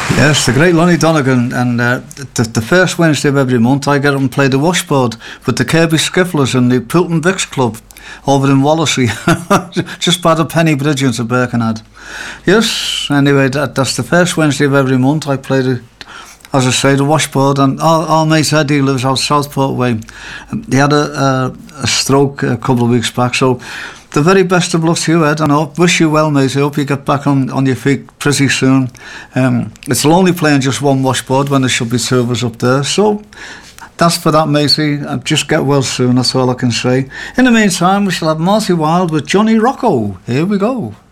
Yes, the great Lonnie Donegan, and the first Wednesday of every month I get up and play the washboard with the Kirby Skifflers and the Poulton Vicks Club over in Wallasey, just by the Penny Bridge into Birkenhead. Yes, anyway, that's the first Wednesday of every month I play as I say, the washboard, and our mate Eddie lives out Southport way. He had a stroke a couple of weeks back, so the very best of luck to you, Ed, and I wish you well, mate. I hope you get back on your feet pretty soon. It's lonely playing just one washboard when there should be two of us up there, so that's for that, matey. Just get well soon, that's all I can say. In the meantime, we shall have Marty Wilde with Johnny Rocco. Here we go.